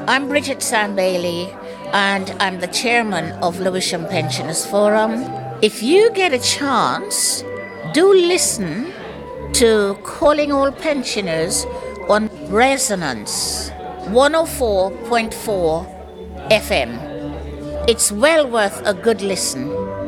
I'm Bridget Sand-Bailey, and I'm the chairman of Lewisham Pensioners Forum. If you get a chance, do listen to Calling All Pensioners on Resonance 104.4 FM. It's well worth a good listen.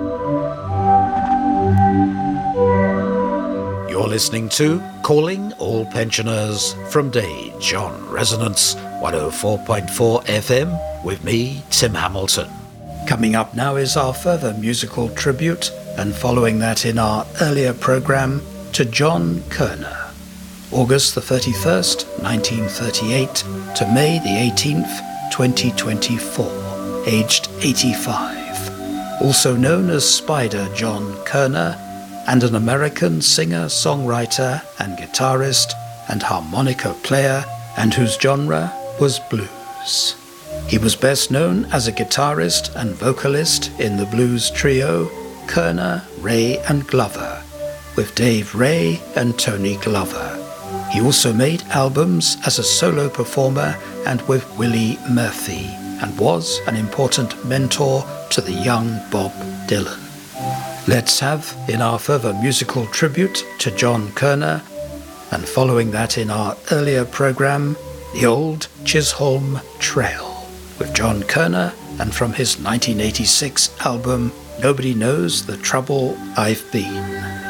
You're listening to Calling All Pensioners from Dage on Resonance 104.4 FM with me, Tim Hamilton. Coming up now is our further musical tribute, and following that in our earlier programme, to John Kerner. August the 31st, 1938 to May the 18th, 2024, aged 85. Also known as Spider John Kerner, and an American singer, songwriter and guitarist and harmonica player, and whose genre was blues. He was best known as a guitarist and vocalist in the blues trio Kerner, Ray and Glover, with Dave Ray and Tony Glover. He also made albums as a solo performer and with Willie Murphy, and was an important mentor to the young Bob Dylan. Let's have, in our further musical tribute to John Kerner, and following that in our earlier programme, the Old Chisholm Trail, with John Kerner, and from his 1986 album, Nobody Knows the Trouble I've Been.